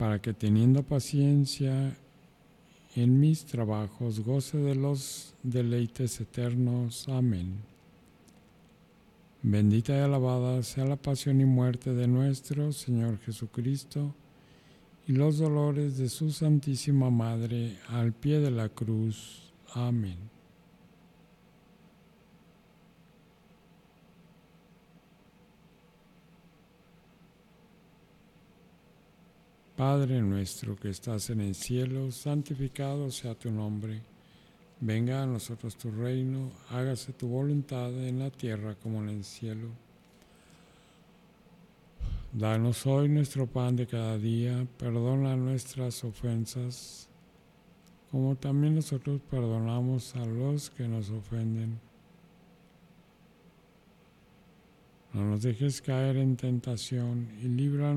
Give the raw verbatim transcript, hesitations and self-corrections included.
para que teniendo paciencia en mis trabajos goce de los deleites eternos. Amén. Bendita y alabada sea la pasión y muerte de nuestro Señor Jesucristo y los dolores de su Santísima Madre al pie de la cruz. Amén. Padre nuestro que estás en el cielo, santificado sea tu nombre. Venga a nosotros tu reino, hágase tu voluntad en la tierra como en el cielo. Danos hoy nuestro pan de cada día, perdona nuestras ofensas, como también nosotros perdonamos a los que nos ofenden. No nos dejes caer en tentación y líbranos